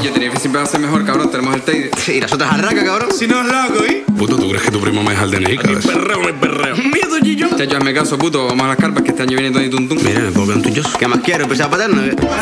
Oye, Tenerife siempre va a ser mejor, cabrón. Tenemos el Teide. Y las otras arracas, cabrón. Si no es loco, ¿eh? Puto, ¿tú crees que tu primo me deja el DNI, cabrón? Perreo, no hay perreo. Miedo, Gillo. Chacho, hazme caso, puto. Vamos a las carpas que este año viene Tony Tuntún. Mira, me pongo en tuyos. ¿Qué más quiero? ¿Empezar a paterno?